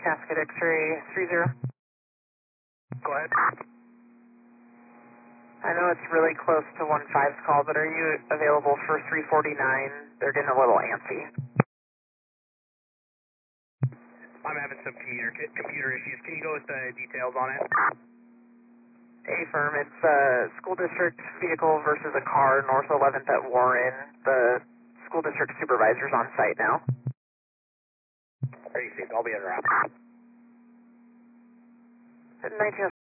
Cascade X-ray 30. Go ahead. I know it's really close to 15's call, but are you available for 349? They're getting a little antsy. I'm having some computer issues. Can you go with the details on it? A-firm, it's a school district vehicle versus a car, north 11th at Warren. The school district supervisor's on site now. Received. I'll be in route. 19